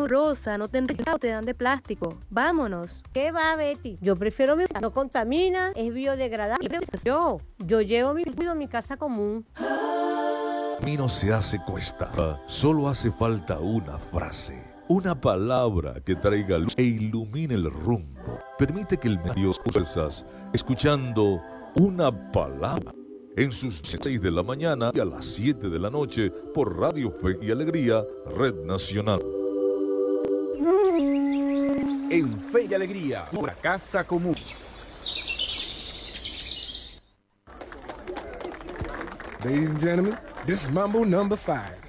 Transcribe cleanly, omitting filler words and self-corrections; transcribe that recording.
Rosa, no te enredes, te dan de plástico. Vámonos. ¿Qué va, Betty? Yo prefiero mi no contamina, es biodegradable. Yo llevo mi cuido a mi casa común. Camino se hace cuesta. Solo hace falta una frase, una palabra que traiga luz e ilumine el rumbo. Permite que el medio fuerzas escuchando una palabra en sus 6 de la mañana y a las 7 de la noche por Radio Fe y Alegría, Red Nacional. En Fe y Alegría, una casa común. Ladies and gentlemen, this is Mambo number 5.